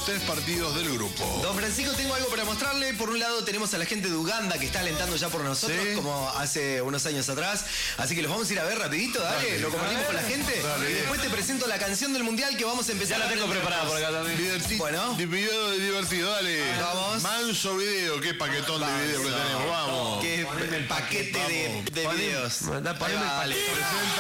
3 partidos del grupo. Don Francisco, tengo algo para mostrarle. Por un lado tenemos a la gente de Uganda que está alentando ya por nosotros, Sí. como hace unos años atrás. Así que los vamos a ir a ver rapidito, dale. Lo compartimos con la gente. Dale. Y después te presento la canción del mundial que vamos a empezar. Ya la tengo preparada por acá también. Bueno. Video divertido, dale. Vamos. Manso video, qué paquetón de video que tenemos. Vamos. Que paquete de videos. Poneme el Ahí va, dale. palito.